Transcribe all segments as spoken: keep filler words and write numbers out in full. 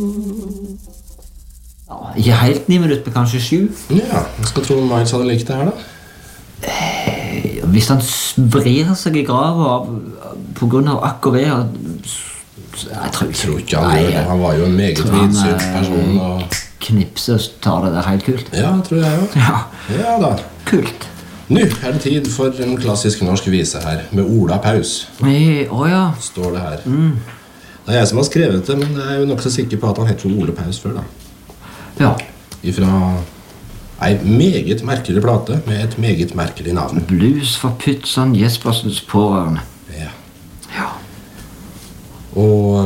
Ja, ikke helt ni minutter, men kanskje sju. Ja, jeg skal tro Miles hadde likt det her da. Eh, hvis han vrir seg i graven på grunn av akkurat jeg tror ikke, jeg tror ikke han gjør det. Han var jo en meget vidsynt person og... knipse og tar det der helt kult. Ja, tror jeg jo. Ja, ja da. Kult. Nå er det tid for en klassisk norsk vise her, med Ola Paus. Åja. Oh, ja. Står det her. Mm. Det er jeg som har skrevet det, men jeg er jo nok så sikker på at han heter Ole Paus før da. Ja. Ifra en meget merkelig plate med et meget merkelig navn. Blues for Pytson Jespersens pårørende. Ja. Ja. Og...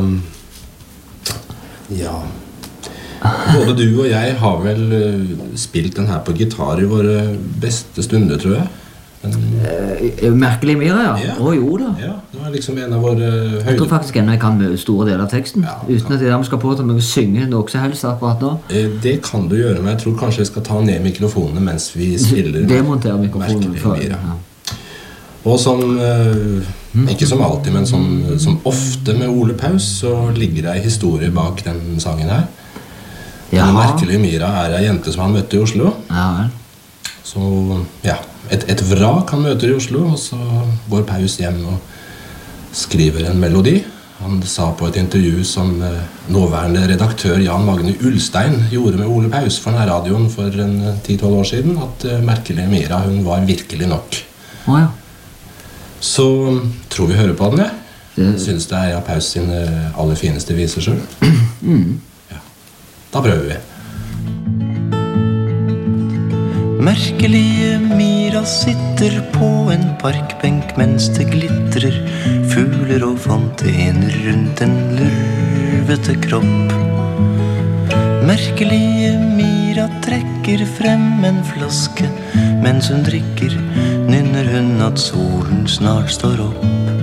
Ja... Både du og jeg har vel spilt den her på gitar i våre beste stunder, tror jeg. Men... Eh, merkelig Mira, ja. Ja. Å, jo da. Ja, det var liksom en av våre høyde... Jeg tror faktisk ennå jeg kan store deler av teksten, ja, uten at jeg dermed skal påta meg å synge noe så helst akkurat nå. Det kan du gjøre, men jeg tror kanskje jeg skal ta ned mikrofonene mens vi spiller. Demontere mikrofonen før. Ja. Og som, ikke som alltid, men som, som ofte med Ole Paus, så ligger det en historie bak den sangen her. Ja. Den merkelige Mira er en jente som han møtte i Oslo. Ja, vel. Så, ja, et, et vrak han møter i Oslo, og så går Paus hjem og skriver en melodi. Han sa på et intervju som eh, nåværende redaktør Jan Magne Ulstein gjorde med Ole Paus for nærradioen for en ti til tolv år siden, at eh, merkelige Mira, hun var virkelig nok. Å ja. Så tror vi hører på den, jeg. Det... Synes det er av Paus sine aller fineste viser selv. Mm. Da prøver vi. Merkelige Mira sitter på en parkbenk mens det glitrer fugler og fontener rundt en lurvete kropp. Merkelige Mira trekker frem en flaske mens hun drikker, nynner hun at solen snart står opp.